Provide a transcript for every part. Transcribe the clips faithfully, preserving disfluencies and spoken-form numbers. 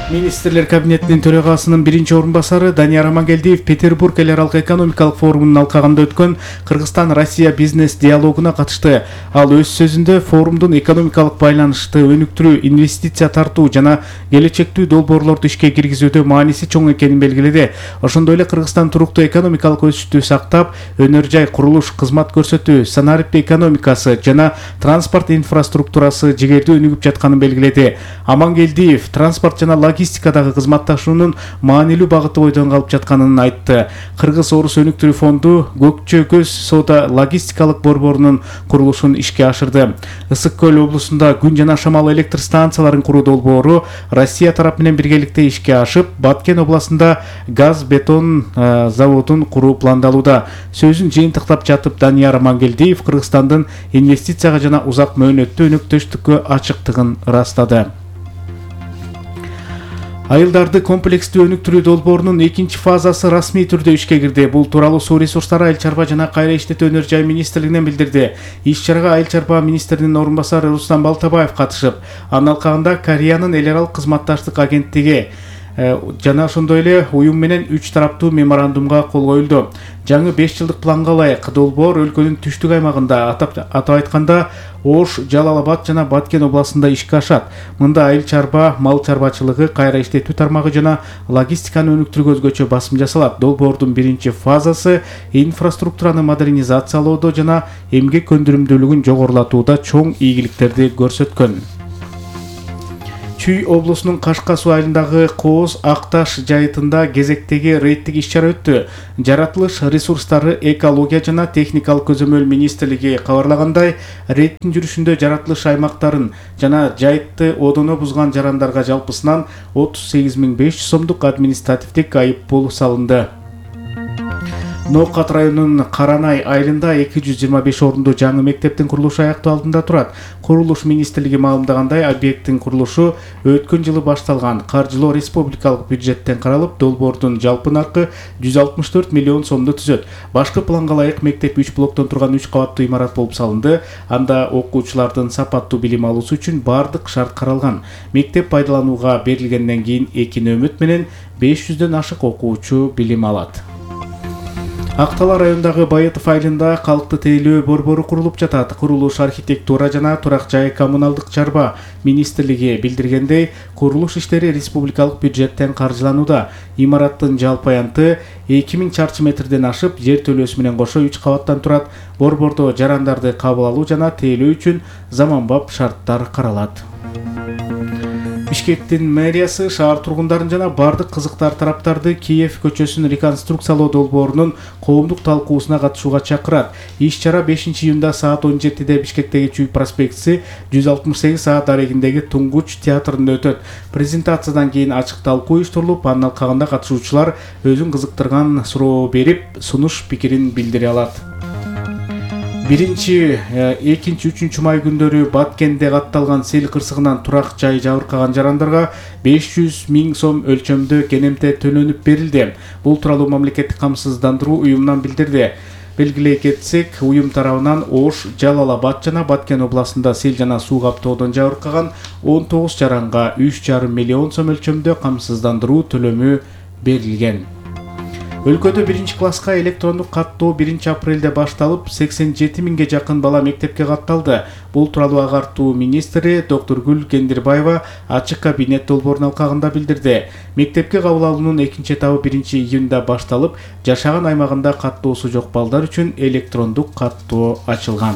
Министрлер кабинетинин төрагасынын биринчи орун басары Данияр Амангелдиев Петербург эл аралык экономикалык форумунун алкагында өткөн Кыргызстан-Россия бизнес диалогуна катышты. Ал өз сөзүндө форумдун экономикалык байланышты өнүктүрүү, инвестиция тартуу жана келечектүү долбоорлорду ишке киргизүүдө мааниси чоң экенин белгиледи. Ошондой эле Кыргызстан туруктуу экономикалык өсүштү сактап, өнөр жай, курулуш, кызмат көрсөтүү, санарип экономикасы жана транспорт инфраструктурасы жигердүү өнүгүп жатканын белгиледи. Амангелдиев транспорт жана логистикадагы кызматташуунун маанилүү багыты бойдон калып жатканын айтты. Кыргыз-Орус өнүктүрүү фонду Көкчө көз соода логистикалык борборунун курулушун ишке ашырды. Ысык көл облусунда күн жана шамал электр станцияларын куруу долбоору Россия тарап менен биргеликте ишке ашып, Баткен областында газ бетон заводун куруу пландалууда. Сөзүн жыйынтыктап жатып Данияр Амангелдиев Кыргызстандын инвестицияга жана узак мөөнөттүү өнөктөштүккө ачыктыгын ырастады. Айылдарды комплекстүү өнүктүрүү долбоорунун экинчи фазасы расмий түрдө ишке кирди. Бул тууралуу Суу ресурстары, айыл чарба жана кайра иштетүү өнөр жай министрлигинен билдирди. Иш чарага айыл чарба министринин орун басары Рустам Балтабаев катышып, анын алкагында Кореянын эл аралык кызматташтык агенттиги жана ошондой эле уюм менен үч тараптуу меморандумга кол коюлду. Жаңы беш жылдык планга ылайык долбоор өлкөнүн түштүк аймагында, атап айтканда Ош, Жалал-Абад жана Баткен областында ишке ашат. Мында айыл чарба, мал чарбачылыгы, кайра иштетүү тармагы жана логистиканы өнүктүрүүгө өзгөчө басым жасалат. Долбоордун биринчи фазасы инфраструктураны модернизациялоодо жана эмгек өндүрүмдүүлүгүн жогорулатууда чоң ийгиликтерди көрсөткөн. Чүй облусунун Кашка суу айылындагы Кооз Акташ жайытында кезектеги рейдтик иш-чара өттү. Жаратылыш ресурстары, экология жана техникалык көзөмөл министрлиги кабарлагандай, рейдтин жүрүшүндө жаратылыш аймактарын жана жайытты одоно бузган жарандарга жалпысынан отуз сегиз миң беш жүз сомдук административдик айып пул салынды. Ноокат районунун Каранай айылында эки жүз жыйырма беш орунду жаңы мектептин курулушу аяктоо алдында турат. Курулуш министрлиги маалымдагандай, объекттин курулушу өткөн жылы башталган. Каржылоо республикалык бюджеттен каралып, долбоордун жалпы наркы жүз алтымыш төрт миллион сомду түзөт. Башкы планга ылайык мектеп үч блоктон турган үч кабаттуу имарат болуп салынды. Анда окуучулардын сапаттуу билим алуусу үчүн бардык шарт каралган. Мектеп пайдаланууга берилгенден кийин эки нөмөт менен беш жүздөн ашык окуучу билим алат. Актала районундагы Байытов айылында калкты тейлөө борбору курулуп жатат. Курулуш архитектура жана турак жай коммуналдык чарба министрлиги билдиргендей, курулуш иштери республикалык бюджеттен каржыланууда. Имараттын жалпы аянты эки миң чарчы метрден ашып, жер төлөөсү менен кошо үч кабаттан турат. Борбордо жарандарды кабыл алуу жана тейлөө үчүн заманбап шарттар каралат. Бишкектин мэриясы шаар тургундарын жана бардык кызыктар тараптарды Киев көчөсүн реконструкциялоо долбоорунун коомдук талкуусуна катышууга чакырат. Иш-чара бешинчи июнда саат он жетиде Бишкектеги Чүй проспектиси жүз алтымыш сегиз саат дарегиндеги Туңгуч театрында өтөт. Презентациядан кийин ачык талкуу уюштурулуп, анын алкагында катышуучулар өзүн кызыктырган суроо берип, сунуш пикирин билдире алат. Биринчи, экинчи, үчүнчү май күндөрү Баткенде катталган сел кырсыгынан турак жай жабыркаган жарандарга беш жүз миң сом өлчөмдө кенемте төлөнүп берилди. Бул тууралуу мамлекеттик камсыздандыруу уюмунан билдирди. Белгилей кетсек, уюм тарабынан Ош, Жалал-Абад жана Баткен областында сел жана суу каптоодон жабыркаган он тогуз жаранга үч жарым миллион сом өлчөмдө камсыздандыруу төлөмү берилген. Өлкөдө биринчи класска электрондук каттоо биринчи апрелде башталып, сексен жети миңге жакын бала мектепке катталды. Бул тууралуу агартуу министри доктор Гүл Кендирбаева ачык кабинет долбоорунун алкагында билдирди. Мектепке кабыл алуунун экинчи этабы биринчи июнда башталып, жашаган аймагында каттоосу жок балдар үчүн электрондук каттоо ачылган.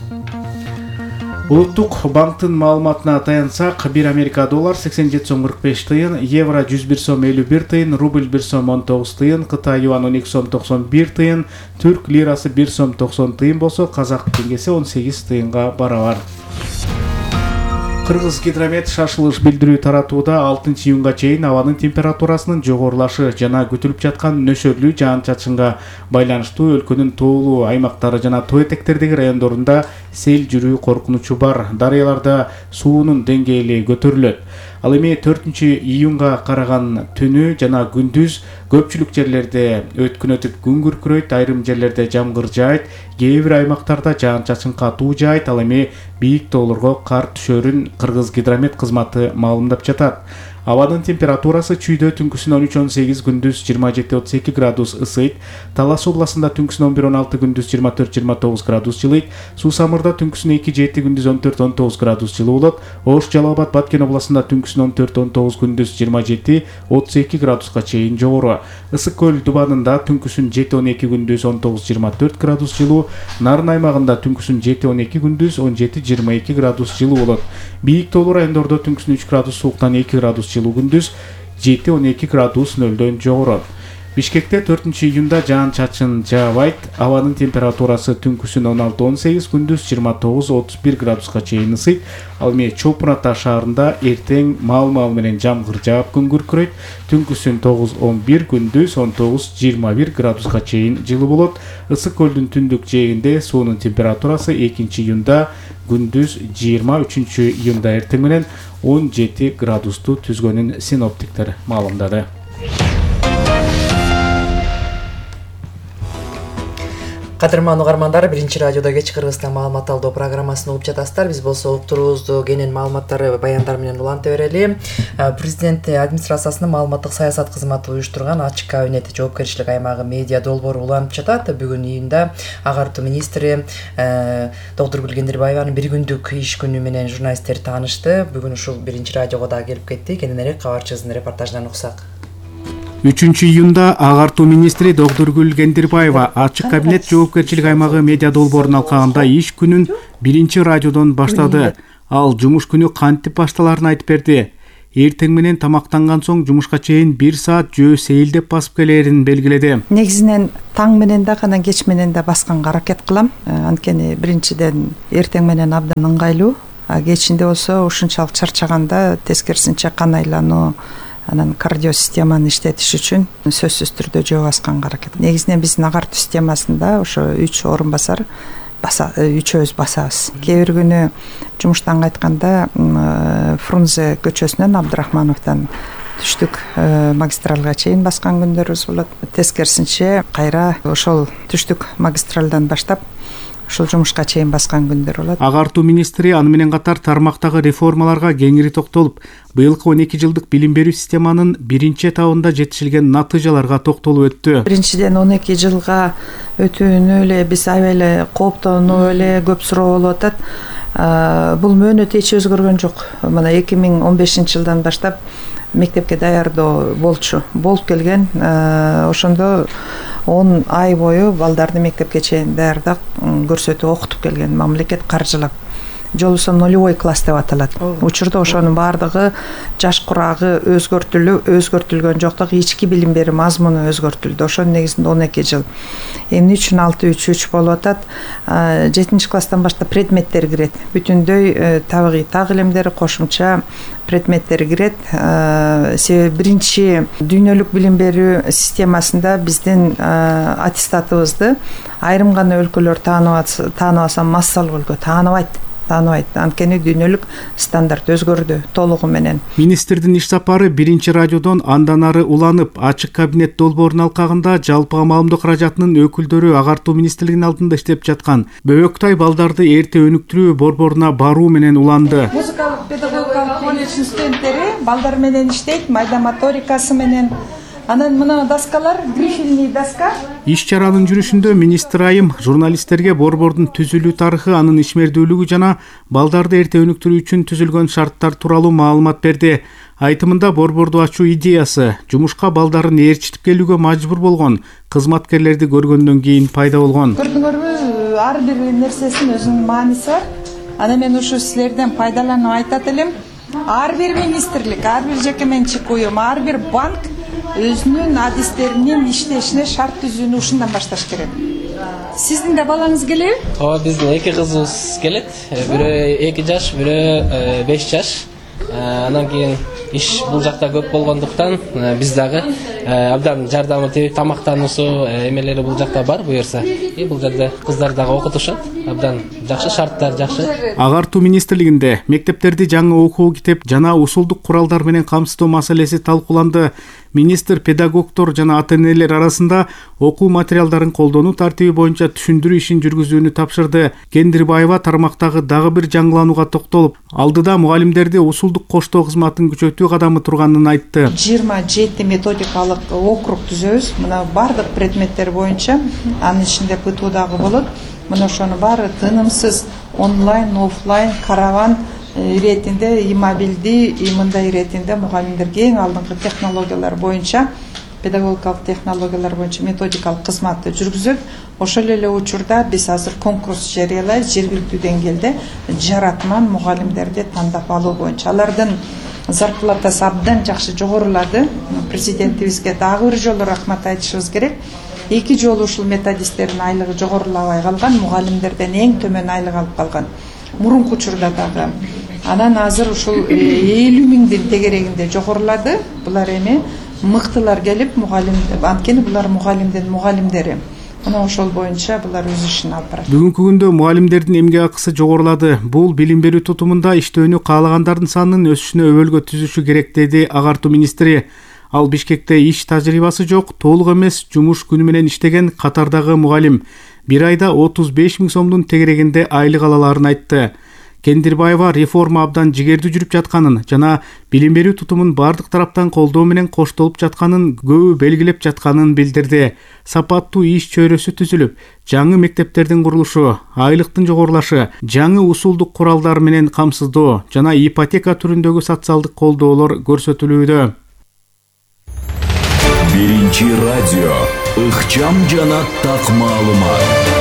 Улуттук банктын маалыматына таянсак, бир Америка доллар сексен жети сом кырк беш тыйын, евро жүз бир сом элүү бир тыйын, рубль бир сом он тогуз тыйын, Кытай юан он эки сом токсон бир тыйын, түрк лирасы бир сом токсон тыйын болсо, казак теңгеси он сегиз тыйынга барабар. Кыргыз гидромет шашылыш билдирүү таратууда алтынчы июнга чейин абанын температурасынын жогорулашы жана күтүлүп жаткан нөсөрлүү жаан-чачынга байланыштуу өлкөнүн тоолуу аймактары жана тоо этектердеги райондорунда сел жүрүү коркунучу бар. Дарыяларда суунун деңгээли көтөрүлөт. Ал эми төртүнчү июнга караган түнү жана күндүз көпчүлүк жерлерде өткүн өтүп күн күркүрөйт, айрым жерлерде жамгыр жаайт, кээ бир аймактарда жаан-чачын катуу жаайт, ал эми бийик тоолорго кар түшөрүн Кыргыз гидромет кызматы маалымдап жатат. Абадын температурасы чүйдө түнкүсүн он үч он сегиз, күндүз жыйырма жети отуз эки градус ысыйт. Талас областында түнкүсүн он бир он алты, күндүз жыйырма төрт жыйырма тогуз градус жылыйт. Суу Самырда түнкүсүн эки жети, күндүз он төрт он тогуз градус жылуу болот. Ош Жалал Абад Баткен областында түнкүсүн он төрт он тогуз, күндүз жыйырма жети отуз эки градуска чейин жогору. Ысык көл Дубанында түнкүсүн жети он эки, күндүз он тогуз жыйырма төрт градус жылуу. Нарын аймагында түнкүсүн жети он эки, күндүз он жети жыйырма эки градус жылуу болот. Бийик тоолуу райондордо түнкүсүн үч градус сууктан эки градус жылуу, күндүз жети он эки градус нөлдөн жогору. Бишкекте төртүнчү июнда жаан-чачын жаабайт. Абанын температурасы түнкүсүн он алты он сегиз, күндүз жыйырма тогуз отуз бир градуска чейин ысыйт. Ал эми Чолпон Ата шаарында эртең мал-мал менен жамгыр жаап күн күркүрөйт. Түнкүсүн тогуз он бир, күндүз он тогуз жыйырма бир градуска чейин жылуу болот. Ысык көлдүн түндүк жээгинде суунун температурасы экинчи июнда күндүз жыйырма, үчүнчү июнда эртең менен он жети градусту түзгөнүн синоптиктер маалымдады. Кадырман угармандар, биринчи радиодо кеч Кыргызстан маалымат алуу программасын угуп жатасыздар. Биз болсо уктуруубузду кенен маалыматтары, баяндар менен уланта берели. Президент администрациясынын маалыматтык саясат кызматы уюштурган ачык кабинет жоопкерчилик аймагы медиа долбоору уланып жатат. Бүгүн июнда агартуу министри Доктургүл Кендирбаеванын бир күндүк иш күнү менен журналисттер таанышты. Бүгүн ушул биринчи радиого да келип кетти. Кененирээк кабарчыбыздын репортажынан уксак. үчүнчү июнда агартуу министри Доктургүл Кендирбаева ачык кабинет жоопкерчилик аймагы медиа долбоорун алкагында иш күнүн биринчи радиодон баштады. Ал жумуш күнү кантип башталарын айтып берди. Эртең менен тамактанган соң жумушка чейин бир саат жөө сейилдеп басып келерин белгиледи. Негизинен таң менен да анан кеч менен да басканга аракет кылам. Анткени биринчиден эртең менен абдан ыңгайлуу, а кечинде болсо ушунчалык чарчаганда тескерисинче кан айлануу, анан кардиосистеманы иштетиш үчүн сөзсүз түрдө жөө басканга аракет. Негизинен биздин агартуу системасында ошо үч орун басар баса үчөөбүз басабыз. Кээ бир күнү жумуштан кайтканда Фрунзе көчөсүнөн Абдрахмановдон түштүк магистралга чейин баскан күндөрүбүз болот. Тескерисинче кайра ошол түштүк магистралдан баштап ушул жумушка чейин баскан күндөр болот. Агартуу министри аны менен катар тармактагы реформаларга кеңири токтолуп, быйылкы он эки жылдык билим берүү системанын биринчи этабында жетишилген натыйжаларга токтолуп өттү. Биринчиден он эки жылга өтүүнү эле биз аябай эле кооптонуп эле көп суроо болуп атат. Бул мөөнөт эч өзгөргөн жок. Мына эки миң он бешинчи жылдан баштап мектепке даярдоо болчу. Болуп келген. Ошондо он ай бою балдарды мектепке чейин даярдап көрсөтүп окутуп келген, мамлекет каржылап. Жолусу нулевой класс деп аталат. Учурда ошонун баардыгы жаш курагы өзгөртүлүп, өзгөртүлгөн жок, ички билим берүү мазмуну өзгөртүлдү. Ошонун негизинде он эки жыл. Эмне үчүн алты үч үч болуп атат? жетинчи класстан баштап предметтер кирет. Бүтүндөй табигый так илимдер, кошумча предметтер кирет. Себеби биринчи дүйнөлүк билим берүү системасында биздин аттестатыбызды айрым гана өлкөлөр тааныбаса, массалык өлкө тааныбайт. тааныбайт. Анткени дүйнөлүк стандарт өзгөрдү толугу менен. Министрдин иш сапары биринчи радиодон андан ары уланып, ачык кабинет долбоорун алкагында жалпыга маалымдоо каражатынын өкүлдөрү агартуу министрлигинин алдында иштеп жаткан Бөбөктай балдарды эрте өнүктүрүү борборуна баруу менен уланды. Музыкалык педагогикалык колледждин студенттери балдар менен иштейт, майда моторикасы менен. Анан мына доскалар, грифельный доска. Иш чаранын жүрүшүндө министр айым журналисттерге борбордун түзүлүү тарыхы, анын ишмердүүлүгү жана балдарды эрте өнүктүрүү үчүн түзүлгөн шарттар тууралуу маалымат берди. Айтымында борборду ачуу идеясы жумушка балдарын ээрчитип келүүгө мажбур болгон кызматкерлерди көргөндөн кийин пайда болгон. Көрдүңөрбү, ар бир нерсесинин өзүнүн мааниси бар. Анан мен ушу силерден пайдаланып айтат элем. Ар бир министрлик, ар бир жеке менчик уюм, ар бир банк өзүнүн адистеринин иштешине шарт түзүүнү ушундан башташ керек. Сиздин да балаңыз келеби? Ооба, биздин эки кызыбыз келет. Бирөө эки жаш, бирөө беш жаш. Анан кийин иш бул жакта көп болгондуктан биз дагы абдан жардамы тийип, тамактануусу эмелери бул жакта бар буюрса. И бул жерде кыздар дагы окутушат. абдан жакшы, шарттар жакшы. Агартуу министрлигинде мектептерди жаңы окуу китеп жана усулдук куралдар менен камсыздоо маселеси талкууланды. Министр педагогдор жана ата-энелер арасында окуу материалдарын колдонуу тартиби боюнча түшүндүрүү ишин жүргүзүүнү тапшырды. Кендирбаева тармактагы дагы бир жаңыланууга токтолуп, алдыда мугалимдерди усулдук коштоо кызматын күчөтүү кадамы турганын айтты. жыйырма жети методикалык округ түзөбүз. Мына бардык предметтер боюнча, анын ичинде ПТУ дагы болот. Мына ошону баары тынымсыз онлайн, офлайн, караван иретинде, и мобилди, и мындай иретинде мугалимдерге эң алдыңкы технологиялар боюнча, педагогикалык технологиялар боюнча методикалык кызматты жүргүзөт. Ошол эле учурда биз азыр конкурс жарыялайбыз жергиликтүү деңгээлде жаратман мугалимдерди тандап алуу боюнча. Алардын зарплатасы абдан жакшы жогорулады. Президентибизге дагы бир жолу рахмат айтышыбыз керек. Эки жолу ушул методисттердин айлыгы жогорулабай калган, мугалимдерден эң төмөн айлык алып калган. Мурунку учурда дагы. Анан азыр ушул элүү миңдин тегерегинде жогорулады. Булар эми мыктылар келип мугалим, анткени булар мугалимдин мугалимдери. Мына ошол боюнча булар өз ишин алып барат. Бүгүнкү күндө мугалимдердин эмгек акысы жогорулады. Бул билим берүү тутумунда иштөөнү каалагандардын санынын өсүшүнө өбөлгө түзүшү керек, деди агартуу министри. Ал Бишкекте иш тажрыйбасы жок, толук эмес жумуш күнү менен иштеген катардагы мугалим бир айда отуз беш миң сомдун тегерегинде айлык алаларын айтты. Кендирбаева реформа абдан жигердүү жүрүп жатканын жана билим берүү тутумун бардык тараптан колдоо менен коштолуп жатканын көбү белгилеп жатканын билдирди. Сапаттуу иш чөйрөсү түзүлүп, жаңы мектептердин курулушу, айлыктын жогорулашы, жаңы усулдук куралдар менен камсыздоо жана ипотека түрүндөгү социалдык колдоолор көрсөтүлүүдө. Биринчи радио ыкчам жана так маалымат.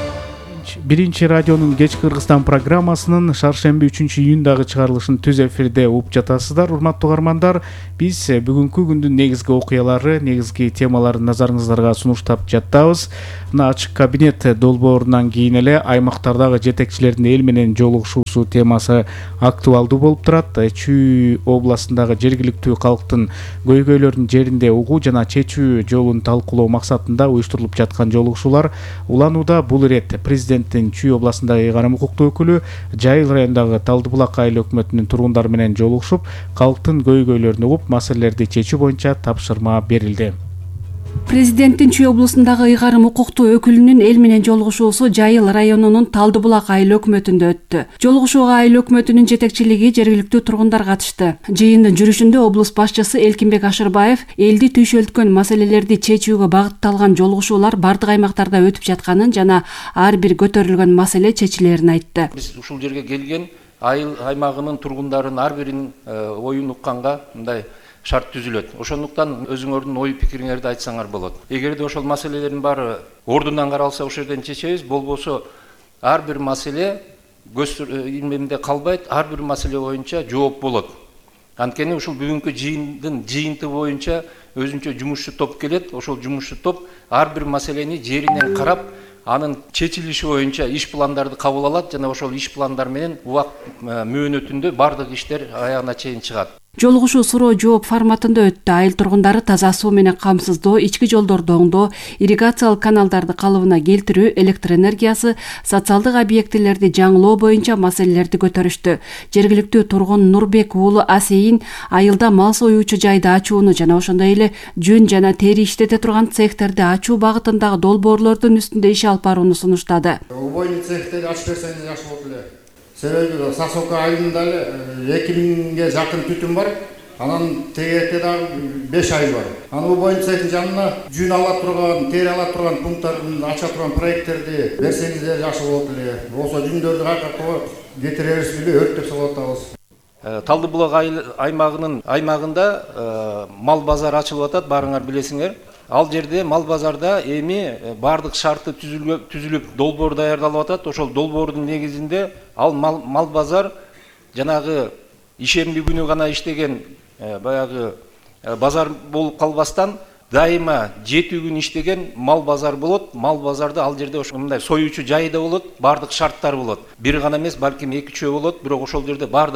Биринчи радионун кеч Кыргызстан программасынын шаршемби үчүнчү июндагы чыгарылышын түз эфирде угуп жатасыздар. Урматтуу угармандар, биз бүгүнкү күндүн негизги окуялары, негизги темаларын назарыңыздарга сунуштап жаттабыз. Мына ачык кабинет долбоорунан кийин эле аймактардагы жетекчилердин эл менен жолугушуусу темасы актуалдуу болуп турат. Чүй областындагы жергиликтүү калктын көйгөйлөрүн жеринде угуу жана чечүү жолун талкуулоо максатында уюштурулуп жаткан жолугушуулар уланууда. Бул ирет президенттин Чүй областындагы ыйгарым укуктуу өкүлү Жайыл районундагы Талдыбулак айыл өкмөтүнүн тургундары менен жолугушуп, калктын көйгөйлөрүн угуп, маселелерди чечүү боюнча тапшырма берилди. Президенттин Чүй областындагы ыйгарым укуктуу өкүлүнүн эл менен жолугушуусу Жайыл районунун Талдыбулак айыл өкмөтүндө өттү. Жолугушууга айыл өкмөтүнүн жетекчилиги, жергиликтүү тургундар катышты. Жыйындын жүрүшүндө облус башчысы Элкинбек Ашырбаев элди түйшөлткөн маселелерди чечүүгө багытталган жолугушуулар бардык аймактарда өтүп жатканын жана ар бир көтөрүлгөн маселе чечилерин айтты. Биз ушул жерге келген айыл аймагынын тургундарынын ар биринин оюн укканга мындай шарт түзүлөт. Ошондуктан өзүңөрдүн ой пикириңерди айтсаңар болот. Эгерде ошол маселелердин баары ордунан каралса, ошол жерден чечебиз. Болбосо ар бир маселе көз илмемде калбайт, ар бир маселе боюнча жооп болот. Анткени ушул бүгүнкү жыйындын жыйынты боюнча өзүнчө жумушчу топ келет. Ошол жумушчу топ ар бир маселени жеринен карап, анын чечилиши боюнча иш пландарды кабыл алат жана ошол иш пландар менен убакыт мөөнөтүндө бардык иштер аягына чейин чыгат. Жолугушуу суроо жооп форматында өттү. Айыл тургундары таза суу менен камсыздоо, ички жолдорду оңдоо, ирригациялык каналдарды калыбына келтирүү, электр энергиясы, социалдык объектилерди жаңылоо боюнча маселелерди көтөрүштү. Жергиликтүү тургун Нурбек уулу Асейин айылда мал союучу жайды ачууну жана ошондой эле жүн жана тери иштете турган цехтерди ачуу багытындагы долбоорлордун үстүндө иш алып барууну сунуштады. Убойный цехтерди ачып берсеңиз жакшы болот эле. Себеби Сасока айылында эки миңге жакын түтүн бар. Анан тегеректе дагы беш айыл бар. Анын убойный цехтин жанына жүн ала турган, тери ала турган пункттарын ача турган проекттерди берсеңиз жакшы болот эле. Болсо жүндөрдү кайра кетиребиз эле, өрттөп салып атабыз. Талдыбулак аймагынын аймагында мал базары ачылып атат, баарыңар билесиңер. Ал жерде мал базарда эми бардык шарты түзүлүп, долбоор даярдалып атат. Ошол долбоордун негизинде ал мал, мал базар жанагы ишемби күнү гана иштеген баягы базар болуп калбастан дайыма жети күн иштеген мал базар болот. Мал базарда ал жерде ошондой союучу жайы да болот, бардык шарттар болот. Бир гана эмес, балким эки үчөө болот, бирок ошол жерде бардык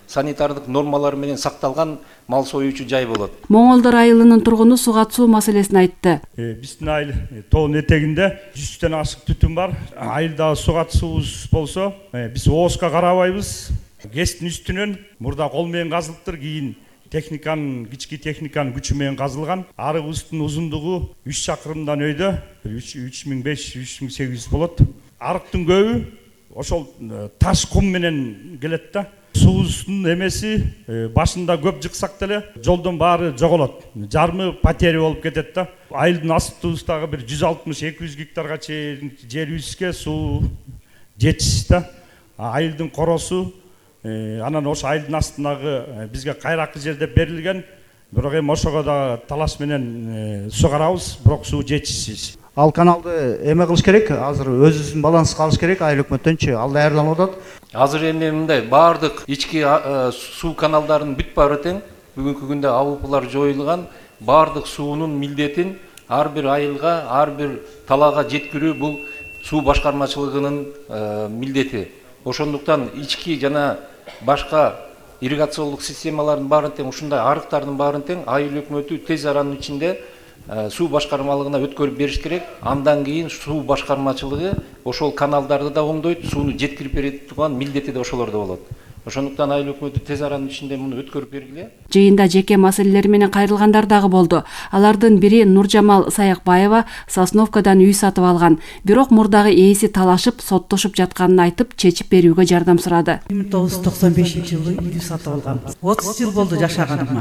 санитардык нормалар менен сакталган мал союучу жай болот. Моңолдор айылынын тургуну суга суу маселесин айтты. Биздин айыл тоонун этегинде жүздөн ашык түтүн бар. Айылда суга суубуз болсо, биз ооска карабайбыз. Кесиптин үстүнөн мурда кол менен казылыптыр, кийин техниканын, кички техниканын күчү менен казылган. Арыгыбыздын узундугу үч чакырымдан өйдө, үч миң беш жүз, үч миң сегиз жүз болот. Арыктын көбү ошол таш кум менен келет да. Суубуздун эмеси башында көп жыксак деле жолдон баары жоголот. Жармы потеря болуп кетет да. Айылдын астыбыздагы бир жүз алтымыш эки жүз гектарга чейин жерибизге суу жетишсиз да. Айылдын коросу анан ошо айылдын астындагы бизге кайракы жер деп берилген. Бирок эми ошого да талаш менен сугарабыз, бирок суу жетишсиз. Ал каналды эме кылыш керек, азыр өзүбүздүн баланс калыш керек, айыл өкмөттөнчү ал даярдалып атат. Азыр эми мындай баардык ички суу каналдарынын бүт баары тең бүгүнкү күндө абылпылар жоюлган, баардык суунун милдетин ар бир айылга, ар бир талаага жеткирүү бул суу башкармачылыгынын милдети. Ошондуктан ички жана башка ирригациялык системалардын баарын тең, ушундай арыктардын баарын тең айыл өкмөтү тез аранын ичинде суу башкармалыгына өткөрүп бериш керек. Андан кийин суу башкармачылыгы ошол каналдарды да оңдойт, сууну жеткирип берет турган милдети да ошолордо болот. Ошондуктан айыл өкмөтү тез аранын ичинде муну өткөрүп бергиле. Жыйында жеке маселелер менен кайрылгандар дагы болду. Алардын бири Нуржамал Саякбаева Сосновкадан үй сатып алган. Бирок мурдагы ээси талашып, соттошуп жатканын айтып, чечип берүүгө жардам сурады. миң тогуз жүз токсон бешинчи жылы үйдү сатып алгам. отуз жыл болду жашаганыма.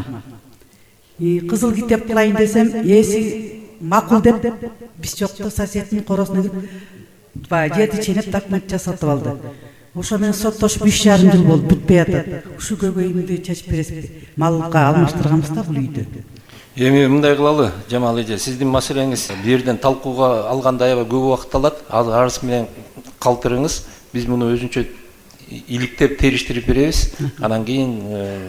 Кызыл китеп кылайын десем, ээси макул деп, биз жокто соседтин коросуна кирип жети ченеп документ жасатып алды. Ошо менен соттошуп үч жарым жыл болду, бүтпөй атат. Ушу көбөйүмдү чечип бересиз, малга алмаштырганбыз да бул үйдү. Эми мындай кылалы, Жамал эже, сиздин маселеңиз бу жерден талкууга алганда аябай көп убакыт алат. Арыз менен калтырыңыз, биз муну өзүнчө иликтеп, териштирип беребиз. Анан кийин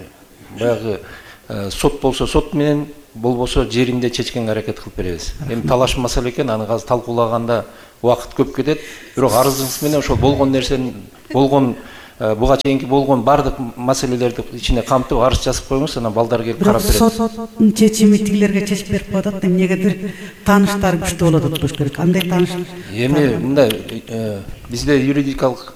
баягы сот болсо сот менен, болбосо жеринде чечкенге аракет кылып беребиз. Эми талаш маселе экен, аны азыр талкуулаганда убакыт көп кетет. Бирок арызыңыз менен ошол болгон нерсени, болгон буга чейинки болгон бардык маселелерди ичине камтып арыз жазып коюңуз, анан балдар келип карап берет. Бирок соттун чечими тигилерге чечип берип коет, эмнегедир тааныштар күчтүү болот деп болуш керек. Кандай тааныш? Эми мындай бизде юридикалык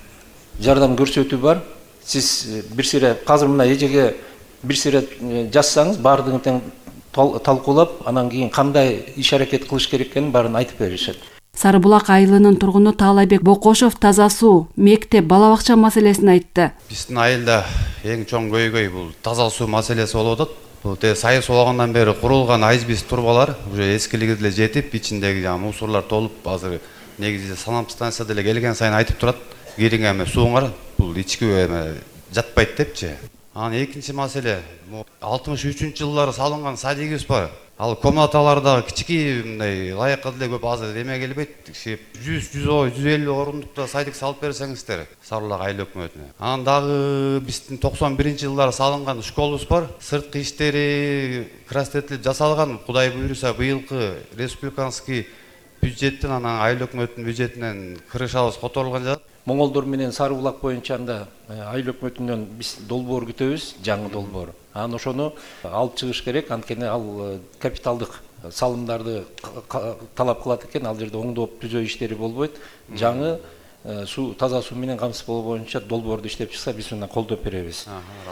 жардам көрсөтүү бар. Сиз бир сире азыр мына эжеге бир сире жазсаңыз, баардыгын тең талкуулап, анан кийин кандай иш аракет кылыш керек экенин баарын айтып беришет. Сары булак айылынын тургуну Таалайбек Бокошов таза суу, мектеп, бала бакча маселесин айтты. Биздин айылда эң чоң көйгөй бул таза суу маселеси болуп атат. Бул те сайыс болгондон бери курулган айзбиз турбалар уже эскилиги деле жетип, ичиндеги жана мусорлар толуп, азыр негизи санап станция деле келген сайын айтып турат. Кириңе эме сууңар, бул ички эме жатпайт депчи. Анан экинчи маселе, алтымыш үчүнчү жылдары салынган садигибиз бар. Ал комнаталарда кички мындай лайыкка деле көп азыр эме келбейт. жүз жүз элүү орундукта садик салып берсеңиздер Сарыбулак айыл өкмөтүнө. Анан дагы биздин токсон биринчи жылдары салынган школубуз бар. Сырткы иштери крастетилип жасалган. Кудай буйруса быйылкы республиканский бюджеттен, анан айыл өкмөтүнүн бюджетинен крышабыз которулган жат. Моңолдор менен Сарыбулак боюнча анда айыл өкмөтүнөн биз долбоор күтөбүз, жаңы долбоор. Анан ошону алып чыгыш керек, анткени ал капиталдык салымдарды талап кылат экен, ал жерде оңдоп түзөө иштери болбойт. Жаңы суу, таза суу менен камсыз болуу боюнча долбоорду иштеп чыкса, биз мына колдоп беребиз.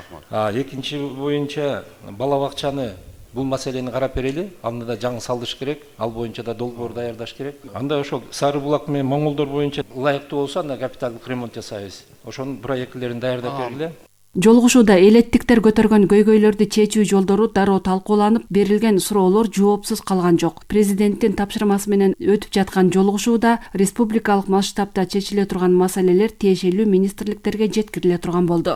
А экинчи боюнча бала бакчаны бул маселени карап берели, аны да жаңы салдыш керек, ал боюнча да долбоор даярдаш керек. Анда ошол Сарыбулак менен Моңолдор боюнча ылайыктуу болсо, анда капиталдык ремонт жасайбыз. Ошонун проектлерин даярдап бергиле. Жолугушууда элеттиктер көтөргөн көйгөйлөрдү чечүү жолдору дароо талкууланып, берилген суроолор жоопсуз калган жок. Президенттин тапшырмасы менен өтүп жаткан жолугушууда республикалык масштабта чечиле турган маселелер тиешелүү министрликтерге жеткириле турган болду.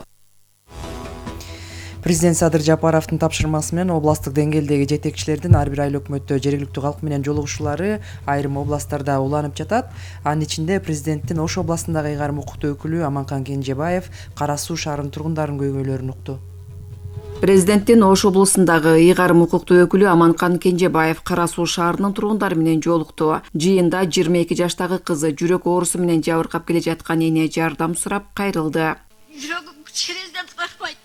Президент Садыр Жапаровдун тапшырмасы менен областтык деңгээлдеги жетекчилердин ар бир айыл өкмөттө жергиликтүү калк менен жолугушуулары айрым областтарда уланып жатат. Анын ичинде президенттин Ош областындагы ыйгарым укуктуу өкүлү Аманкан Кенжебаев Кара Суу шаарынын тургундарынын көйгөйлөрүн укту. Президенттин Ош областындагы ыйгарым укуктуу өкүлү Аманкан Кенжебаев Кара Суу шаарынын тургундары менен жолукту. Жыйында жыйырма эки жаштагы кызы жүрөк оорусу менен жабыркап келе жаткан эне жардам сурап кайрылды. Жүрөгүм кичкенеден тынбайт.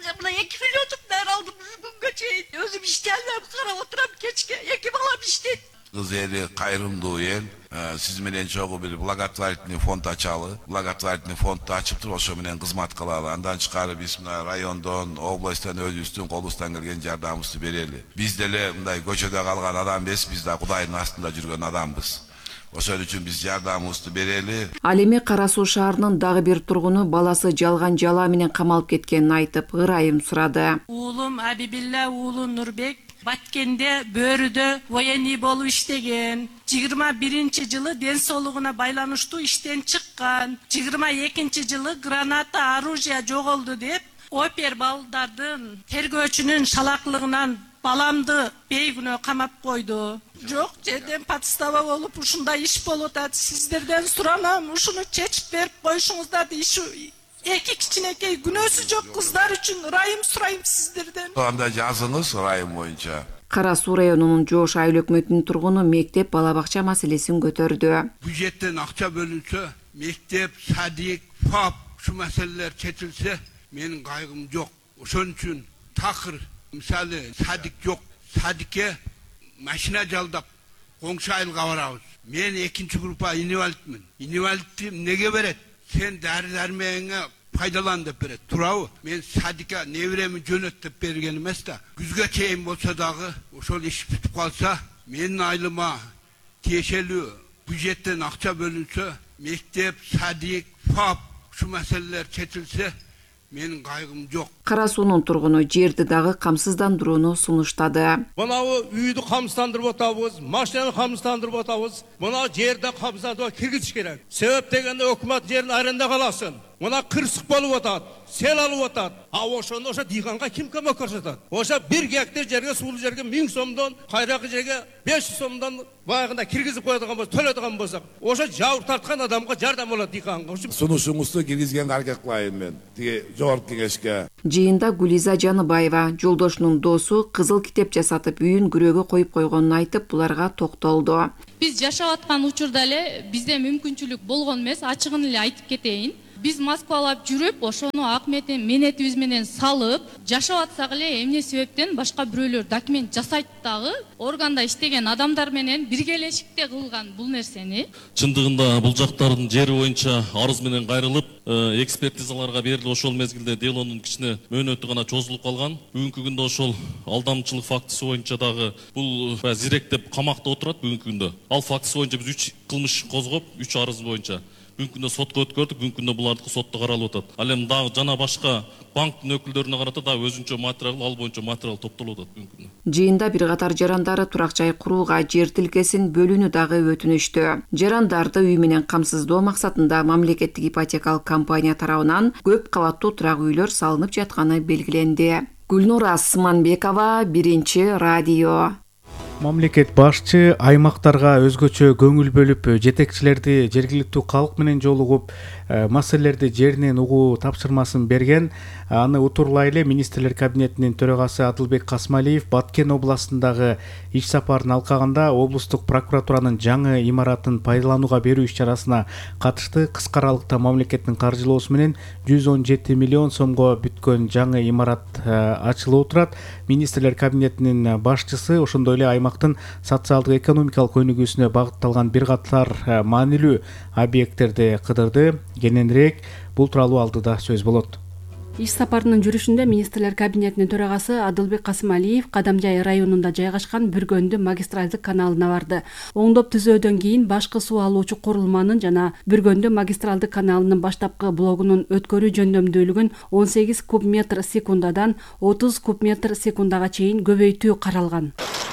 мына эки миллиондук наар алдым күнгө чейин. Өзүм иштелмем, карап отурам кечке. Эки балам иштейт. Кыз эли кайрымдуу эл. Сиз менен чогуу бир благотворительный фонд ачалы. Благотворительный фондду ачып туруп ошо менен кызмат кылалы. Андан тышкары биз мына райондон, областтан өзүбүздүн колубуздан келген жардамыбызды берели. Биз деле мындай көчөдө калган адам эмес, биз да Кудайдын астында жүргөн адамбыз. Ошол үчүн биз жардамыбызды берели. Ал эми Кара Суу шаарынын дагы бир тургуну баласы жалган жала менен камалып кеткенин айтып, ырайым сурады. Уулум Абибилла уулу Нурбек Баткенде бөрүдө военный болуп иштеген. жыйырма биринчи жылы ден соолугуна байланыштуу иштен чыккан. жыйырма экинчи жылы граната оружие жоголду деп опер балдардын тергөөчүнүн шалаклыгынан баламды бейгүнөө камап койду. Жок жерден подстава болуп ушундай иш болуп атат. Сиздерден суранам, ушуну чечип берип коюшуңуздарды. Ишу эки кичинекей күнөөсү жок кыздар үчүн ырайым сурайм сиздерден. Анда жазыңыз ырайым боюнча. Кара Суу районунун Жоош айыл өкмөтүнүн тургуну мектеп бала бакча маселесин көтөрдү. Бюджеттен акча бөлүнсө, мектеп, садик, фап ушу маселелер чечилсе, менин кайгым жок. Ошон үчүн такыр, мисалы садик жок, садикке машина жалдап коңшу айылга барабыз. Мен экинчи группа инвалидмин. Инвалидти эмнеге берет? Сен дары-дармегиңе пайдалан деп берет. Туурабы? Мен садикка неберемин жөнөт деп берген эмес да. Күзгө чейин болсо дагы ошол иш бүтүп калса, менин айылыма тиешелүү бюджеттен акча бөлүнсө, мектеп, садик, фап ушу маселелер чечилсе, менин кайгым жок. Кара Суунун тургуну жерди дагы камсыздандырууну сунуштады. Мынау үйдү камсыздандырып атабыз, машинаны камсыздандырып атабыз. Мына жерди камсыздандырып киргизиш керек. Себеп дегенде өкмөт жерин аренда каласын. Мына кырсык болуп атат, сел алып атат. А ошондо ошо дыйганга ким көмөк көрсөтөт? Ошо бир гектар жерге, суулуу жерге миң сомдон, кайракы жерге беш жүз сомдон баягында киргизип коёдуган болсо, төлөдүгөн болсок, ошо жабыр тарткан адамга жардам болот дыйганга. Сунушуңузду киргизгенге аракет кылайын мен. Тиги жогорку кеңешке. Жыйында Гулиза Жаныбаева жолдошунун досу кызыл китеп жасатып үйүн күрөөгө коюп койгонун айтып, буларга токтолду. Биз жашап аткан учурда эле бизде мүмкүнчүлүк болгон эмес, ачыгын эле айтып кетейин. Биз Москвалап жүрүп, ошону акметин менетибиз менен салып, жашап атсак эле эмне себептен башка бирөөлөр документ жасайт дагы органда иштеген адамдар менен биргелешикте кылган бул нерсени. Чындыгында бул жактардын жери боюнча арыз менен кайрылып, экспертизаларга берилип, ошол мезгилде делонун кичине мөөнөтү гана чозулуп калган. Бүгүнкү күндө ошол алдамчылык фактысы боюнча дагы бул зиректеп камакта отурат бүгүнкү күндө. Ал фактысы боюнча биз үч кылмыш козгоп, үч арыз боюнча бүгүнкү күндө сотко өткөрдүк, бүгүнкү күндө булардыкы сотто каралып атат. Ал эми дагы жана башка банктын өкүлдөрүнө карата дагы өзүнчө материал, ал боюнча материал топтолуп атат бүгүнкү күндө. Жыйында бир катар жарандары турак жай курууга жер тилкесин бөлүүнү дагы өтүнүштү. Жарандарды үй менен камсыздоо максатында мамлекеттик ипотекалык компания тарабынан көп кабаттуу турак үйлөр салынып жатканы белгиленди. Гүлнура Асманбекова, Биринчи радио. Мамлекет башчы аймактарга өзгөчө көңүл бөлүп, жетекчилерди жергиликтүү калк менен жолугуп, маселелерди жеринен угуу тапшырмасын берген. Аны утурлай эле министрлер кабинетинин төрагасы Адылбек Касмалиев Баткен областындагы иш сапарын алкаганда облустук прокуратуранын жаңы имаратын пайдаланууга берүү иш-чарасына катышты. Кыска аралыкта мамлекеттин каржылоосу менен жүз он жети миллион сомго бүткөн жаңы имарат ачылып турат. Министрлер кабинетинин башчысы ошондой эле аймактын социалдык экономикалык өнүгүүсүнө багытталган бир катар маанилүү объекттерди кыдырды. Кененирээк бул тууралуу алдыда сөз болот. Иш сапарынын жүрүшүндө министрлер кабинетинин төрагасы Адылбек Касымалиев Кадамжай районунда жайгашкан Бүргөндү магистралдык каналына барды. Оңдоп түзөөдөн кийин башкы суу алуучу курулманын жана Бүргөндү магистралдык каналынын баштапкы блогунун өткөрүү жөндөмдүүлүгүн он сегиз куб метр секундадан отуз куб метр секундага чейин көбөйтүү каралган.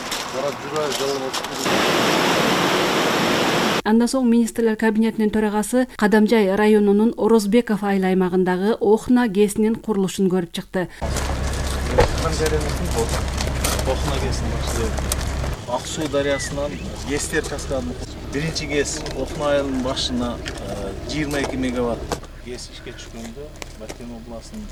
Андан соң министрлер кабинетинин төрагасы Кадамжай районунун Орозбеков айыл аймагындагы Охна ГЭСинин курулушун көрүп чыкты. Охна ГЭСинин башчысы Ак суу дарыясынан ГЭСтер каскадын биринчи ГЭС Охна айылынын башына жыйырма эки мегаватт ГЭС ишке түшкөндө Баткен областынын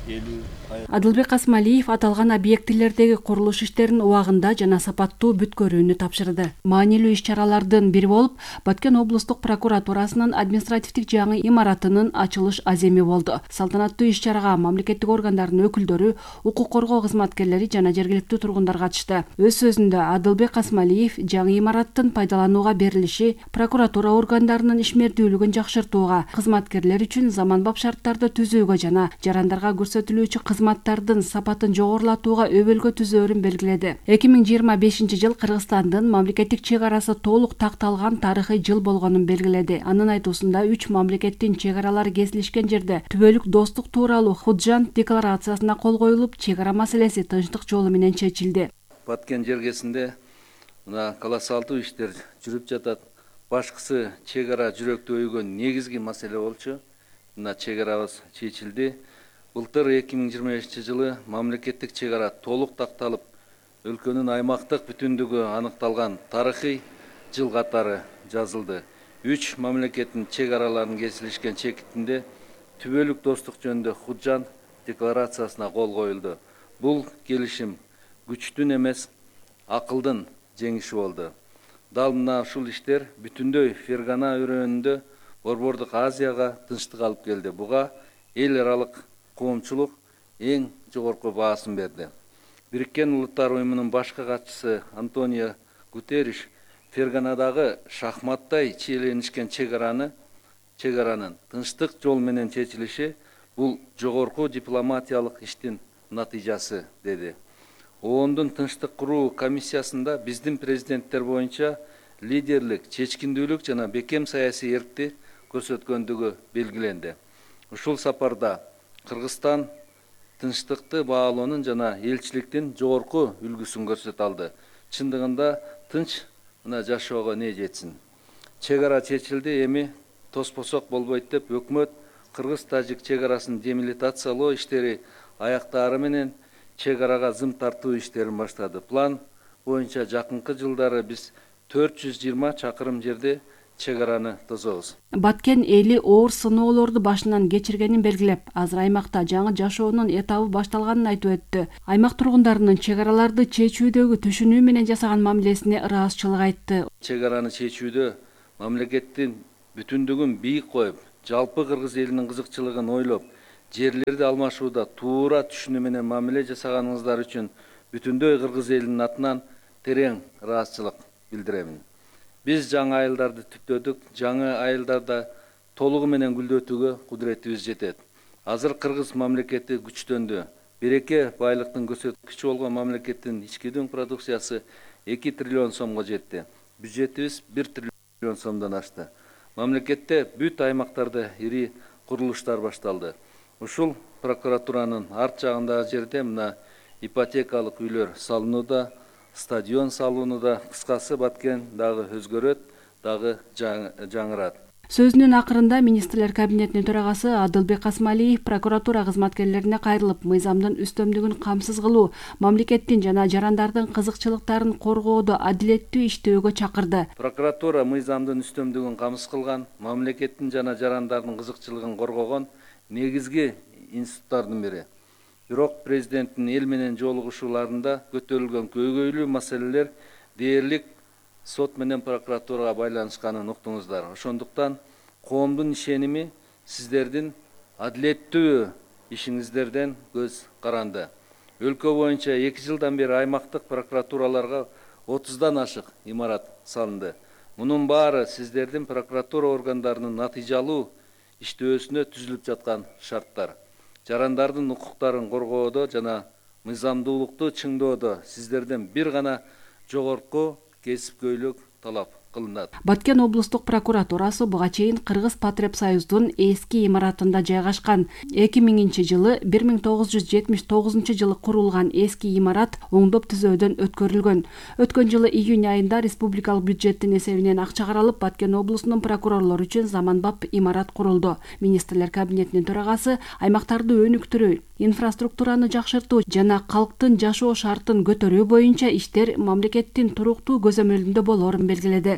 Адылбек Касмалиев аталган объектилердеги курулуш иштерин убагында жана сапаттуу бүткөрүүнү тапшырды. Маанилүү иш-чаралардын бири болуп Баткен облустук прокуратурасынын административдик жаңы имаратынын ачылыш аземи болду. Салтанаттуу иш-чарага мамлекеттик органдардын өкүлдөрү, укук коргоо кызматкерлери жана жергиликтүү тургундар катышты. Өз сөзүндө Адылбек Касмалиев жаңы имараттын пайдаланууга берилиши прокуратура органдарынын ишмердүүлүгүн жакшыртууга, кызматкерлер үчүн заманбап шарттарды түзүүгө жана жарандарга көрсөтүлүүчү кызматтардын сапатын жогорулатууга өбөлгө түзөөрүн белгиледи. эки миң жыйырма бешинчи жыл Кыргызстандын мамлекеттик чек арасы толук такталган тарыхый жыл болгонун белгиледи. Анын айтуусунда үч мамлекеттин чек аралары кесилишкен жерде түбөлүк достук тууралуу Худжан декларациясына кол коюлуп, чек ара маселеси тынчтык жолу менен чечилди. Баткен жергесинде мына колоссалдуу иштер жүрүп жатат. Башкысы чек ара жүрөктү өйгөн негизги маселе болчу. Мына чек арабыз чечилди. Былтыр эки миң жыйырма бешинчи жылы мамлекеттик чек ара толук такталып, өлкөнүн аймактык бүтүндүгү аныкталган тарыхый жыл катары жазылды. Үч мамлекеттин чек араларынын кесилишкен чекитинде түбөлүк достук жөнүндө Худжан декларациясына кол коюлду. Бул келишим күчтүн эмес, акылдын жеңиши болду. Дал мына ушул иштер бүтүндөй Фергана өрөөнүндө Борбордук Азияга тынчтык алып келди. Буга эл аралык коомчулук эң жогорку баасын берди. Бириккен Улуттар уюмунун башкы катчысы Антонио Гутерриш Ферганадагы шахматтай чиеленишкен чек араны, чек аранын тынчтык жол менен чечилиши бул жогорку дипломатиялык иштин натыйжасы деди. ООНдун тынчтык куруу комиссиясында биздин президенттер боюнча лидерлик, чечкиндүүлүк жана бекем саясий эркти көрсөткөндүгү белгиленди. Ушул сапарда Кыргызстан тынчтыкты баалоонун жана элчиликтин жогорку үлгүсүн көрсөтө алды. Чындыгында тынч мына жашоого не жетсин. Чек ара чечилди, эми тоспосок болбойт деп өкмөт Кыргыз-Тажик чек арасын демилитациялоо иштери аяктаары менен чек арага зым тартуу иштерин баштады. План боюнча жакынкы жылдары биз төрт жүз жыйырма чакырым жерде чек араны тозобуз. Баткен эли оор сыноолорду башынан кечиргенин белгилеп, азыр аймакта жаңы жашоонун этабы башталганын айтып өттү. Аймак тургундарынын чек араларды чечүүдөгү түшүнүү менен жасаган мамилесине ыраазычылык айтты. Чек араны чечүүдө мамлекеттин бүтүндүгүн бийик коюп, жалпы кыргыз элинин кызыкчылыгын ойлоп, жерлерди алмашууда туура түшүнүү менен мамиле жасаганыңыздар үчүн бүтүндөй кыргыз элинин атынан терең ыраазычылык билдиремин. Биз жаңы айылдарды түптөдүк, жаңы айылдарда толугу менен гүлдөтүүгө кудуретибиз жетет. Азыр кыргыз мамлекети күчтөндү. Береке байлыктын көрсөткүчү болгон мамлекеттин ички дүң продукциясы эки триллион сомго жетти. Бюджетибиз бир триллион сомдон ашты. Мамлекетте бүт аймактарда ири курулуштар башталды. Ушул прокуратуранын арт жагындагы жерде мына ипотекалык үйлөр салынууда, стадион салынууда, кыскасы Баткен дагы өзгөрөт, дагы жаңырат. Сөзүнүн акырында министрлер кабинетинин төрагасы Адылбек Касмалиев прокуратура кызматкерлерине кайрылып, мыйзамдын үстөмдүгүн камсыз кылуу, мамлекеттин жана жарандардын кызыкчылыктарын коргоодо адилеттүү иштөөгө чакырды. Прокуратура мыйзамдын үстөмдүгүн камсыз кылган, мамлекеттин жана жарандардын кызыкчылыгын коргогон негизги институттардын бири. Бирок президенттин эл менен жолугушууларында көтөрүлгөн көйгөйлүү маселелер дээрлик сот менен прокуратурага байланышканын уктуңуздар. Ошондуктан коомдун ишеними сиздердин адилеттүү ишиңиздерден көз каранды. Өлкө боюнча эки жылдан бери аймактык прокуратураларга отуздан ашык имарат салынды. Мунун баары сиздердин прокуратура органдарынын натыйжалуу иштөөсүнө түзүлүп жаткан шарттар. Жарандардын укуктарын коргоодо жана мыйзамдуулукту чыңдоодо сиздерден бир гана жогорку кесипкөйлүк талап кылынат. Баткен облустук прокуратурасы буга чейин Кыргыз Потребсоюздун эски имаратында жайгашкан. эки миңинчи жылы бир миң тогуз жүз жетимиш тогузунчу жылы курулган эски имарат оңдоп түзөөдөн өткөрүлгөн. Өткөн жылы июнь айында республикалык бюджеттин эсебинен акча каралып, Баткен облусунун прокурорлору үчүн заманбап имарат курулду. Министрлер кабинетинин төрагасы аймактарды өнүктүрүү, инфраструктураны жакшыртуу жана калктын жашоо шартын көтөрүү боюнча иштер мамлекеттин туруктуу көзөмөлүндө болоорун белгиледи.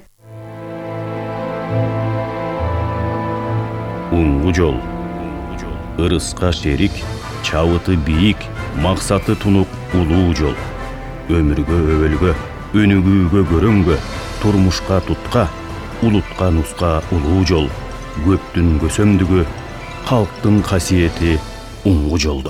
Уңгу жол, ырыска шерик, чабыты бийик, максаты тунук улуу жол. Өмүргө өбөлгө, өнүгүүгө көрөнгө, турмушка тутка, улутка нуска улуу жол. Көптүн көсөмдүгү, калктын касиети уңгу жолдо.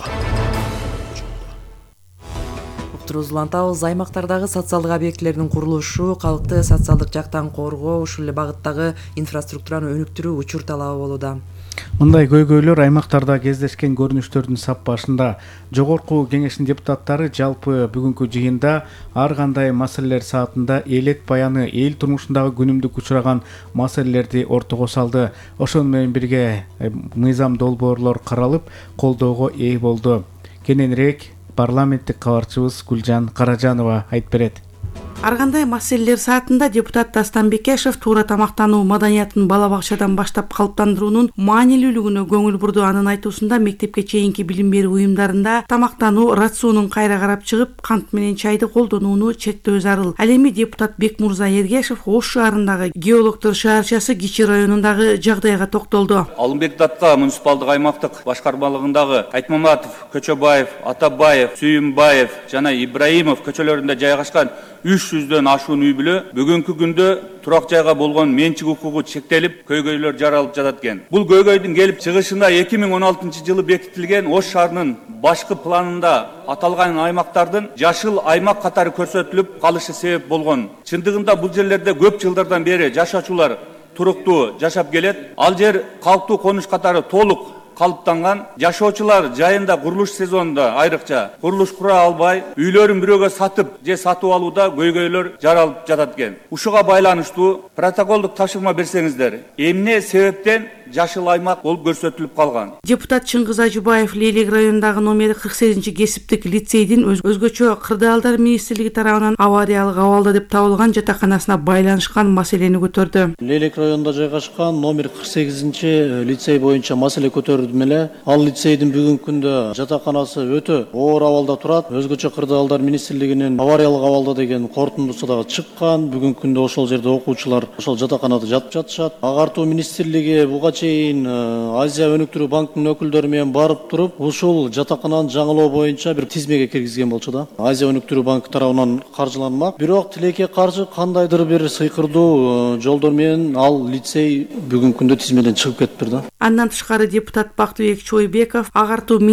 Уктуруубузду улантабыз. Аймактардагы социалдык объектилердин курулушу, калкты социалдык жактан коргоо, ушул эле багыттагы инфраструктураны өнүктүрүү учур талабы болууда. Мындай көйгөйлөр аймактарда кездешкен көрүнүштөрдүн сап башында. Жогорку кеңештин депутаттары жалпы бүгүнкү жыйында ар кандай маселелер саатында элет баяны, эл турмушундагы күнүмдүк учураган маселелерди ортого салды. Ошону менен бирге мыйзам долбоорлор каралып, колдоого ээ болду. Кененирээк парламенттик кабарчыбыз Гүлжан Каражанова айтып берет. Ар кандай маселелер саатында депутат Дастан Бекешев туура тамактануу маданиятын бала бакчадан баштап калыптандыруунун маанилүүлүгүнө көңүл бурду. Анын айтуусунда мектепке чейинки билим берүү уюмдарында тамактануу рационун кайра карап чыгып, кант менен чайды колдонууну чектөө зарыл. Ал эми депутат Бекмурза Эргешев Ош шаарындагы геологдор шаарчасы Кичи районундагы жагдайга токтолду. Алымбек Датка муниципалдык аймактык башкармалыгындагы Айтмаматов, Көчөбаев, Атабаев, Сүйүмбаев жана Ибраимов көчөлөрүндө жайгашкан үч жүздөн ашуун үй бүлө бүгүнкү күндө турак жайга болгон менчик укугу чектелип, көйгөйлөр жаралып жатат экен. Бул көйгөйдүн келип чыгышына эки миң он алтынчы жылы бекитилген Ош шаарынын башкы планында аталган аймактардын жашыл аймак катары көрсөтүлүп калышы себеп болгон. Чындыгында бул жерлерде көп жылдардан бери жашоочулар туруктуу жашап келет. Ал жер калктуу конуш катары толук калыптанган. Жашоочулар жайында курулуш сезонунда айрыкча курулуш кура албай, үйлөрүн бирөөгө сатып же сатып алууда көйгөйлөр жаралып жатат экен. Ушуга байланыштуу протоколдук тапшырма берсеңиздер, эмне себептен жашыл аймак болуп көрсөтүлүп калган? Депутат Чыңгыз Ажыбаев Лейлек районундагы номери кырк сегизинчи кесиптик лицейдин өзгөчө кырдаалдар министрлиги тарабынан авариялык абалда деп табылган жатаканасына байланышкан маселени көтөрдү. Лейлек районунда жайгашкан номер кырк сегизинчи лицей боюнча маселе көтөрүлдү эле. Ал лицейдин бүгүнкү күндө жатаканасы өтө оор абалда турат. Өзгөчө кырдаалдар министрлигинин авариялык абалда деген корутундусу дагы чыккан. Бүгүнкү күндө ошол жерде окуучулар ошол жатаканада жатып жатышат. Агартуу министрлиги буга чейин Азия өнүктүрүү банкынын өкүлдөрү менен барып туруп, ушул жатакананы жаңылоо боюнча бир тизмеге киргизген болчу да. Азия өнүктүрүү банкы тарабынан каржыланмак. Бирок тилекке каршы кандайдыр бир сыйкырдуу жолдор менен ал лицей бүгүнкү күндө тизмеден чыгып кетиптир да. Андан тышкары депутат Бактыбек Чойбеков агартуу